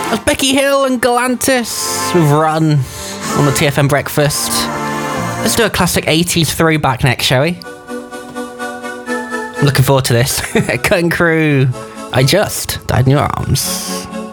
That's Becky Hill and Galantis with Run on the TFM Breakfast. Let's do a classic 80s throwback next, shall we? I'm looking forward to this. Cutting Crew, I Just Died in Your Arms.